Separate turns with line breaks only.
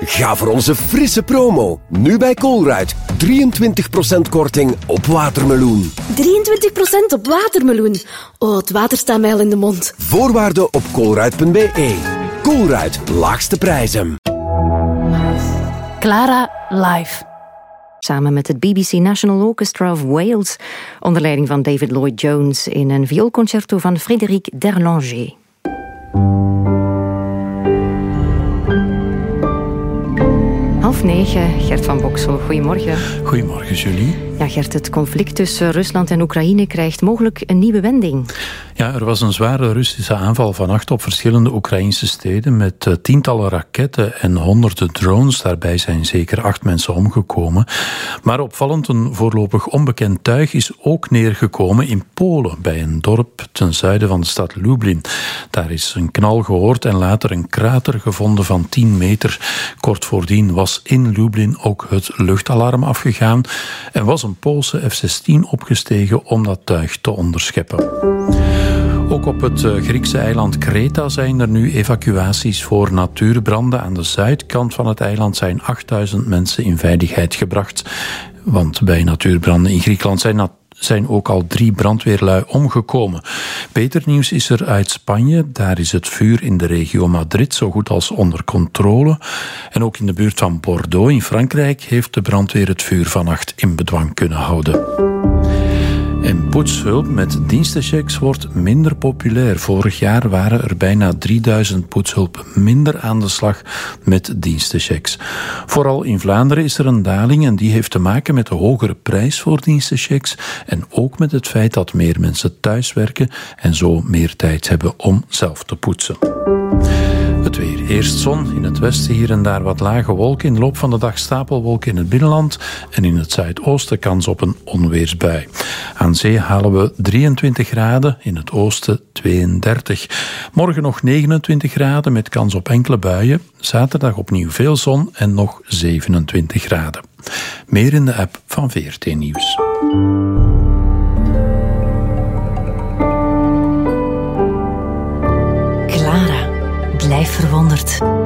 Ga voor onze frisse promo. Nu bij Colruyt. 23% korting op watermeloen.
23% op watermeloen. Oh, het water staat mij al in de mond.
Voorwaarden op colruyt.be. Colruyt, laagste prijzen.
Clara live. Samen met het BBC National Orchestra of Wales, onder leiding van David Lloyd Jones, in een vioolconcerto van Frédéric Derlanger. Half 9, Gert van Boksel, goedemorgen.
Goedemorgen, Julie.
Ja, Gert, het conflict tussen Rusland en Oekraïne krijgt mogelijk een nieuwe wending.
Ja, er was een zware Russische aanval vannacht op verschillende Oekraïnse steden met tientallen raketten en honderden drones. Daarbij zijn zeker 8 mensen omgekomen. Maar opvallend, een voorlopig onbekend tuig is ook neergekomen in Polen, bij een dorp ten zuiden van de stad Lublin. Daar is een knal gehoord en later een krater gevonden van 10 meter. Kort voordien was in Lublin ook het luchtalarm afgegaan en was een Poolse F-16 opgestegen om dat tuig te onderscheppen. Ook op het Griekse eiland Kreta zijn er nu evacuaties voor natuurbranden. Aan de zuidkant van het eiland zijn 8000 mensen in veiligheid gebracht. Want bij natuurbranden in Griekenland zijn ook al 3 brandweerlui omgekomen. Beter nieuws is er uit Spanje. Daar is het vuur in de regio Madrid zo goed als onder controle. En ook in de buurt van Bordeaux in Frankrijk heeft de brandweer het vuur vannacht in bedwang kunnen houden. En poetshulp met dienstenchecks wordt minder populair. Vorig jaar waren er bijna 3000 poetshulpen minder aan de slag met dienstenchecks. Vooral in Vlaanderen is er een daling en die heeft te maken met de hogere prijs voor dienstenchecks en ook met het feit dat meer mensen thuiswerken en zo meer tijd hebben om zelf te poetsen. Het weer. Eerst zon, in het westen hier en daar wat lage wolken. In de loop van de dag stapelwolken in het binnenland en in het zuidoosten kans op een onweersbui. Aan zee halen we 23 graden, in het oosten 32. Morgen nog 29 graden met kans op enkele buien. Zaterdag opnieuw veel zon en nog 27 graden. Meer in de app van VRT Nieuws.
Clara, blijf verwonderd.